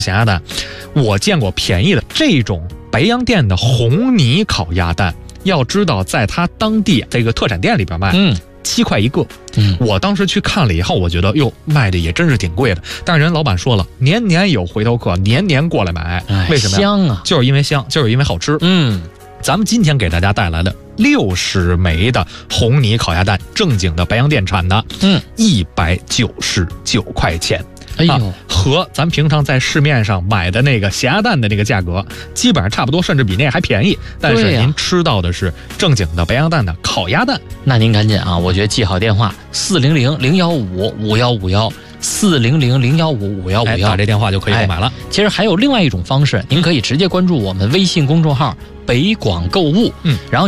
咸鸭蛋，我见过便宜的这种白洋淀的红泥烤鸭蛋，要知道在它当地这个特产店里边卖，7块一个。我当时去看了以后，我觉得哟，卖的也真是挺贵的。但是人老板说了，年年有回头客，年年过来买。为什么呀？ 香啊， 就是因为香，就是因为好吃。咱们今天给大家带来的60枚的红泥烤鸭蛋，正经的白洋淀产的，199块钱。 哎呦， 和咱平常在市面上买的那个咸鸭蛋的那个价格基本上差不多，甚至比那还便宜。但是您吃到的是正经的白洋淀的烤鸭蛋。 那您赶紧啊，我觉得记好电话400-015-5151，400-015-5151， 打这电话就可以购买了。 其实还有另外一种方式，您可以直接关注我们微信公众号北广购物，然后